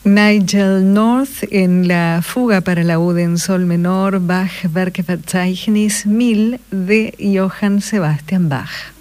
Nigel North en la fuga para laúd en sol menor, Bach Werkverzeichnis 1000 de Johann Sebastian Bach.